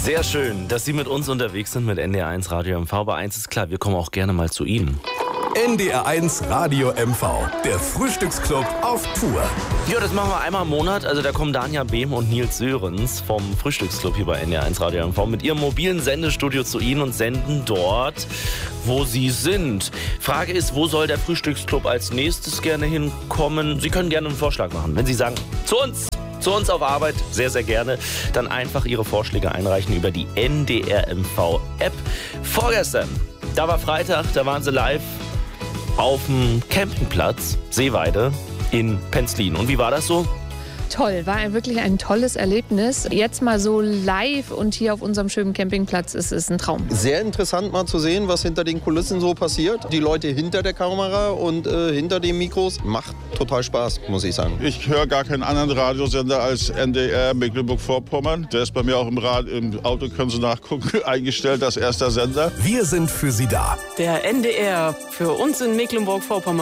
Sehr schön, dass Sie mit uns unterwegs sind mit NDR1 Radio MV. Aber eins ist klar, wir kommen auch gerne mal zu Ihnen. NDR1 Radio MV, der Frühstücksclub auf Tour. Ja, das machen wir einmal im Monat. Also da kommen Danja Behm und Nils Sörensen vom Frühstücksclub hier bei NDR1 Radio MV mit ihrem mobilen Sendestudio zu Ihnen und senden dort, wo Sie sind. Frage ist, wo soll der Frühstücksclub als nächstes gerne hinkommen? Sie können gerne einen Vorschlag machen. Wenn Sie sagen, zu uns auf Arbeit, sehr, sehr gerne, dann einfach Ihre Vorschläge einreichen über die NDR MV App. Vorgestern, da war Freitag, da waren Sie live auf dem Campingplatz Seeweide in Penzlin. Und wie war das so? Toll, war wirklich ein tolles Erlebnis. Jetzt mal so live und hier auf unserem schönen Campingplatz ist es ein Traum. Sehr interessant mal zu sehen, was hinter den Kulissen so passiert. Die Leute hinter der Kamera und hinter den Mikros. Macht total Spaß, muss ich sagen. Ich höre gar keinen anderen Radiosender als NDR Mecklenburg-Vorpommern. Der ist bei mir auch im Auto, können Sie nachgucken, eingestellt als erster Sender. Wir sind für Sie da. Der NDR für uns in Mecklenburg-Vorpommern.